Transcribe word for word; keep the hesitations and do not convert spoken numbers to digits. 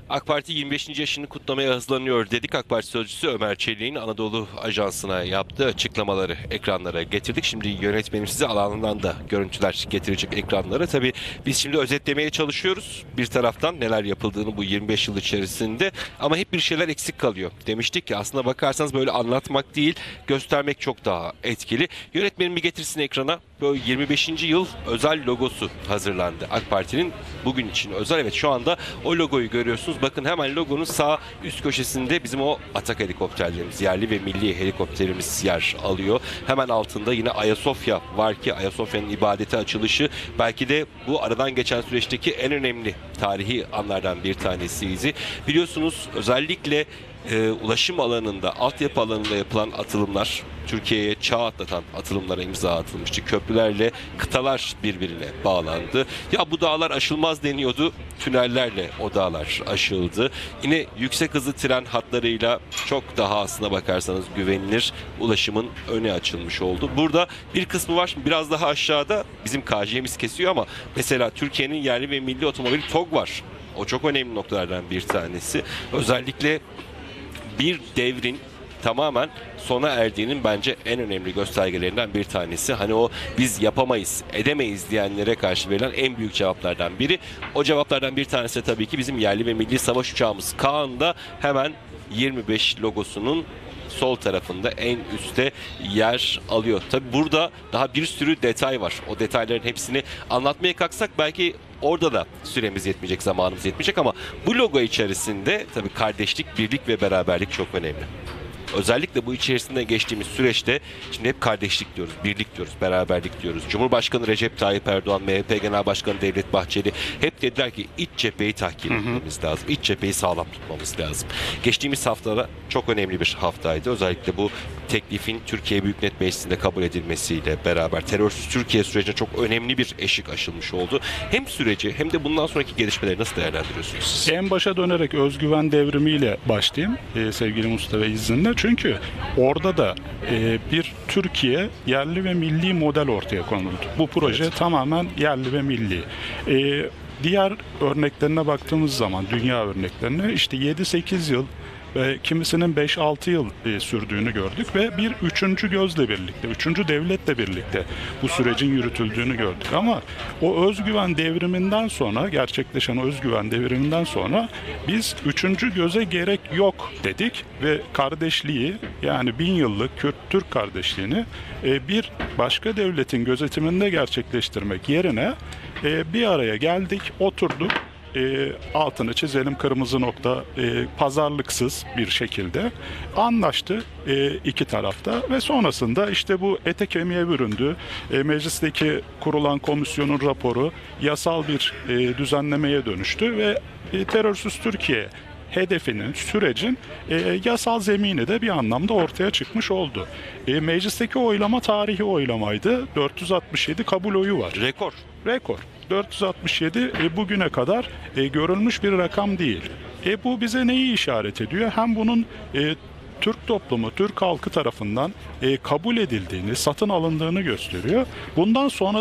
AK Parti yirmi beşinci yaşını kutlamaya hızlanıyor dedik. AK Parti sözcüsü Ömer Çelik'in Anadolu Ajansı'na yaptığı açıklamaları ekranlara getirdik. Şimdi yönetmenim size alanından da görüntüler getirecek ekranlara. Tabii biz şimdi özetlemeye çalışıyoruz. Bir taraftan neler yapıldığını bu yirmi beş yıl içerisinde, ama hep bir şeyler eksik kalıyor. Demiştik ki aslında bakarsanız böyle anlatmak değil, göstermek çok daha etkili. Yönetmenim bir getirsin ekrana. Böyle yirmi beşinci yıl özel logosu hazırlandı. AK Parti'nin bugün için özel. Evet, şu anda o logoyu görüyorsunuz. Bakın hemen logonun sağ üst köşesinde bizim o Atak helikopterlerimiz, yerli ve milli helikopterimiz yer alıyor. Hemen altında yine Ayasofya var ki Ayasofya'nın ibadete açılışı belki de bu aradan geçen süreçteki en önemli tarihi anlardan bir tanesiydi. Biliyorsunuz özellikle e, ulaşım alanında, altyapı alanında yapılan atılımlar Türkiye'ye çağ atlatan atılımlara imza atılmıştı. Köprülerle kıtalar birbirine bağlandı. Ya bu dağlar aşılmaz deniyordu. Tünellerle o dağlar aşıldı. Yine yüksek hızlı tren hatlarıyla çok daha aslına bakarsanız güvenilir ulaşımın önü açılmış oldu. Burada bir kısmı var. Şimdi biraz daha aşağıda bizim K J'miz kesiyor ama mesela Türkiye'nin yerli ve milli otomobili TOG var. O çok önemli noktalardan bir tanesi. Özellikle bir devrin tamamen sona erdiğinin bence en önemli göstergelerinden bir tanesi. Hani o biz yapamayız, edemeyiz diyenlere karşı verilen en büyük cevaplardan biri. O cevaplardan bir tanesi de tabii ki bizim yerli ve milli savaş uçağımız Kaan'da hemen yirmi beş logosunun sol tarafında en üstte yer alıyor. Tabii burada daha bir sürü detay var. O detayların hepsini anlatmaya kalksak belki orada da süremiz yetmeyecek, zamanımız yetmeyecek, ama bu logo içerisinde tabii kardeşlik, birlik ve beraberlik çok önemli. Özellikle bu içerisinde geçtiğimiz süreçte şimdi hep kardeşlik diyoruz, birlik diyoruz, beraberlik diyoruz. Cumhurbaşkanı Recep Tayyip Erdoğan, M H P Genel Başkanı Devlet Bahçeli hep dediler ki iç cepheyi tahkim etmemiz lazım. İç cepheyi sağlam tutmamız lazım. Geçtiğimiz haftada çok önemli bir haftaydı. Özellikle bu teklifin Türkiye Büyük Millet Meclisi'nde kabul edilmesiyle beraber terörsüz Türkiye sürecine çok önemli bir eşik aşılmış oldu. Hem süreci hem de bundan sonraki gelişmeleri nasıl değerlendiriyorsunuz siz? En başa dönerek özgüven devrimiyle başlayayım e, sevgili Mustafa izninle. Çünkü orada da e, bir Türkiye yerli ve milli model ortaya konuldu. Bu proje Evet. tamamen yerli ve milli. E, diğer örneklerine baktığımız zaman, dünya örneklerine işte yedi sekiz yıl ve kimisinin beş altı yıl e, sürdüğünü gördük ve bir üçüncü gözle birlikte, üçüncü devletle birlikte bu sürecin yürütüldüğünü gördük. Ama o özgüven devriminden sonra, gerçekleşen o özgüven devriminden sonra biz üçüncü göze gerek yok dedik ve kardeşliği, yani bin yıllık Kürt-Türk kardeşliğini e, bir başka devletin gözetiminde gerçekleştirmek yerine e, bir araya geldik, oturduk. E, altını çizelim, kırmızı nokta, e, pazarlıksız bir şekilde anlaştı e, iki tarafta ve sonrasında işte bu ete kemiğe büründü. E, meclisteki kurulan komisyonun raporu yasal bir e, düzenlemeye dönüştü ve e, terörsüz Türkiye hedefinin, sürecin e, yasal zemini de bir anlamda ortaya çıkmış oldu. E, meclisteki oylama tarihi oylamaydı. dört yüz altmış yedi kabul oyu var. Rekor. Rekor. dört yüz altmış yedi e, bugüne kadar e, görülmüş bir rakam değil. E, bu bize neyi işaret ediyor? Hem bunun e, Türk toplumu, Türk halkı tarafından e, kabul edildiğini, satın alındığını gösteriyor. Bundan sonra